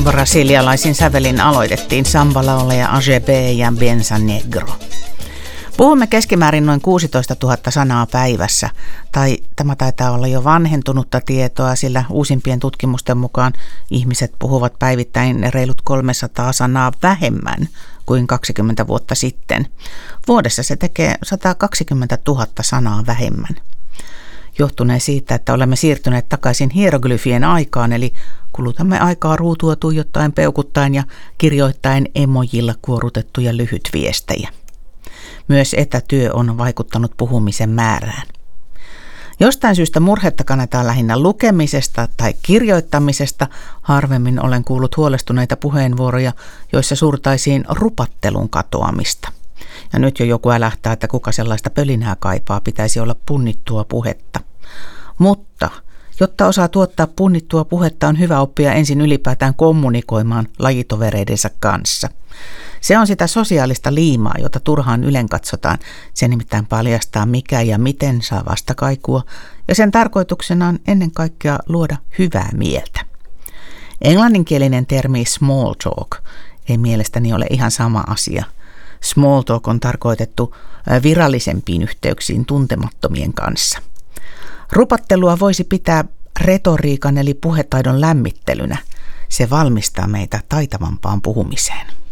Brasilialaisin sävelin aloitettiin sambalaulaja AGB ja Benza Negro. Puhumme keskimäärin noin 16 000 sanaa päivässä, tai tämä taitaa olla jo vanhentunutta tietoa, sillä uusimpien tutkimusten mukaan ihmiset puhuvat päivittäin reilut 300 sanaa vähemmän kuin 20 vuotta sitten. Vuodessa se tekee 120 000 sanaa vähemmän. Johtunee siitä, että olemme siirtyneet takaisin hieroglyfien aikaan, eli kulutamme aikaa ruutua tuijottaen, peukuttaen ja kirjoittaen emojilla kuorutettuja lyhytviestejä. Myös etätyö on vaikuttanut puhumisen määrään. Jostain syystä murhetta kannetaan lähinnä lukemisesta tai kirjoittamisesta. Harvemmin olen kuullut huolestuneita puheenvuoroja, joissa surtaisiin rupattelun katoamista. Ja nyt jo joku älähtää, että kuka sellaista pölinää kaipaa, pitäisi olla punnittua puhetta. Mutta jotta osaa tuottaa punnittua puhetta, on hyvä oppia ensin ylipäätään kommunikoimaan lajitovereidensa kanssa. Se on sitä sosiaalista liimaa, jota turhaan ylen katsotaan. Se nimittäin paljastaa, mikä ja miten saa vastakaikua, ja sen tarkoituksena on ennen kaikkea luoda hyvää mieltä. Englanninkielinen termi small talk ei mielestäni ole ihan sama asia. Small talk on tarkoitettu virallisempiin yhteyksiin tuntemattomien kanssa. Rupattelua voisi pitää retoriikan eli puhetaidon lämmittelynä. Se valmistaa meitä taitavampaan puhumiseen.